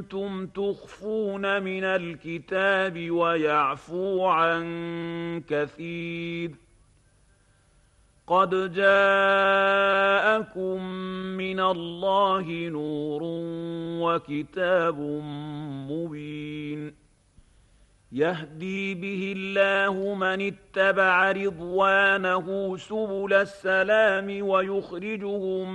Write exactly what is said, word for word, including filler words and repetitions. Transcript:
كنتم تخفون من الكتاب ويعفو عن كثير قد جاءكم من الله نور وكتاب مبين يهدي به الله من اتبع رضوانه سبل السلام ويخرجهم